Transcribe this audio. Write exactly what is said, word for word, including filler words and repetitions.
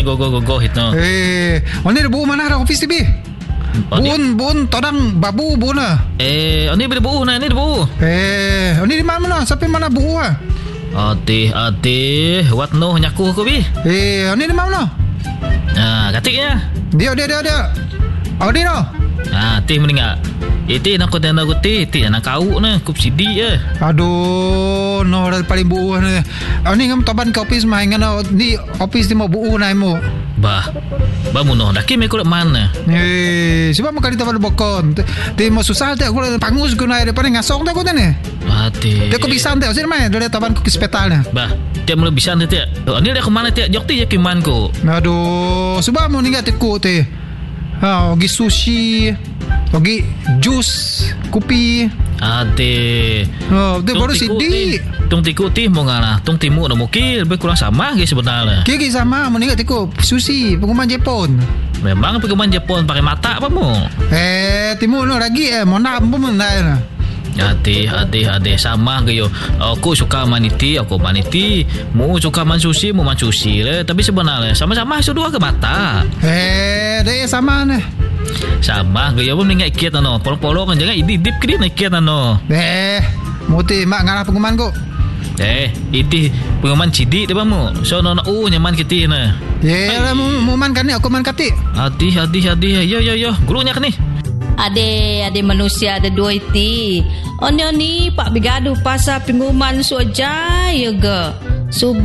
go go go go hit no. Eh, oni ada buuh mana ada office T V? Buun, buun, todang babu buun lah. Eh, ini boleh buuh nah, ini ada buuh. Eh, ini di mana? Sampai mana buuh ah? Ate, ate, what no nyaku ko bi? Eh, ini di mana? Ah, katik ya. Dia, dia, dia, dia. Oh, dia no. Ah, teh meninggal. Iti nak kau tenda aku teh, teh nak kau na, kup sidi ya. Aduh, no dah paling buuh ni. Oh, ni ngam taban ke office main ngana ni office ni mau buuh nai mo. Bah, bah muno dah kimi ko mana. Eh, sebab mau kali taban bokon. Ti mau susah tak aku pangus ku nai depan ngasong tak aku ni. Ate. Dia ko bisa tak sini main, dia taban ku ke hospital ni. Bah, dia mula bisa teh. Oh, ni dia ke mana teh? Jok teh ya kiman ko. Aduh, sebab mau ninggal teku teh. Ha, pergi sushi, pergi jus, kopi. Ade. Oh, dia baru sidi. Tung tiku tih mau ngana, tung timu nak mukil, lebih kurang sama ke sebenarnya. Kiki sama, mau ninggal teku sushi, pengumuman Jepun. Memang pengumuman Jepun pakai mata apa mu? Eh, timu no lagi eh, mau nak pun mana? Ade, ade, ade sama ke yo. Aku suka maniti, aku maniti. Mu suka man sushi, mu man sushi le. Tapi sebenarnya sama-sama itu dua ke mata. Eh, dia sama ni. Sama ke yo pun ingat ikat ano. Polo-polo kan jangan idip ke dia ikat ano. Eh, muti mak ngarah pengumuman ko. Eh, itu pengumuman cidik dia mu. So nona u nyaman kita na. Ye, lah mu man kan ni aku man kati. Hati, hati, hati. Yo yo yo, gurunya kan ni. Ade, ade manusia ada dua iti. Onyo ni pak bigaduh pasal pengumuman soja ya ke.